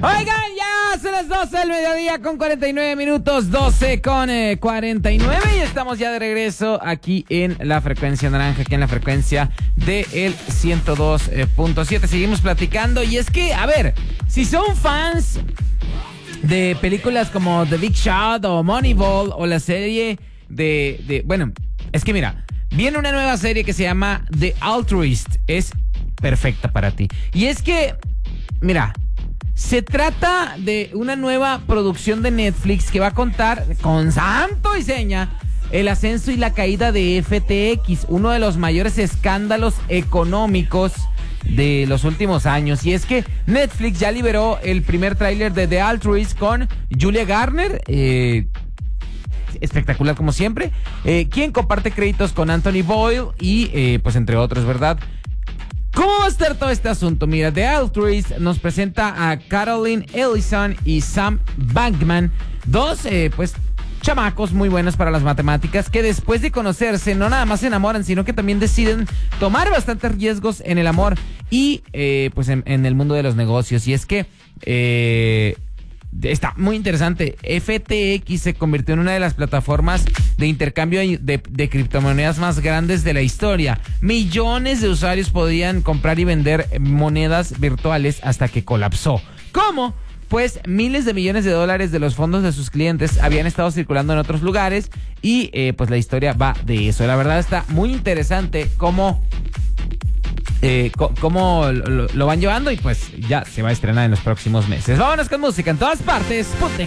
Oigan, ya son las 12 del mediodía con 49 minutos, 12 con 49 y estamos ya de regreso aquí en la frecuencia naranja, aquí en la frecuencia del 102.7. Seguimos platicando y es que, a ver, si son fans de películas como The Big Shot o Moneyball o la serie bueno, es que mira, viene una nueva serie que se llama The Altruist, es perfecta para ti. Y es que, mira, se trata de una nueva producción de Netflix que va a contar con santo y seña el ascenso y la caída de FTX, uno de los mayores escándalos económicos de los últimos años. Y es que Netflix ya liberó el primer tráiler de The Altruist con Julia Garner, espectacular como siempre, quien comparte créditos con Anthony Boyle y pues entre otros, ¿verdad? ¿Cómo va a estar todo este asunto? Mira, The Altruist nos presenta a Caroline Ellison y Sam Bankman, dos, pues, chamacos muy buenos para las matemáticas que después de conocerse no nada más se enamoran, sino que también deciden tomar bastantes riesgos en el amor y, pues, en el mundo de los negocios. Y es que, está muy interesante. FTX se convirtió en una de las plataformas de intercambio de criptomonedas más grandes de la historia. Millones de usuarios podían comprar y vender monedas virtuales hasta que colapsó. ¿Cómo? Pues miles de millones de dólares de los fondos de sus clientes habían estado circulando en otros lugares y pues la historia va de eso. La verdad está muy interesante cómo lo van llevando y pues ya se va a estrenar en los próximos meses. Vámonos con música en todas partes.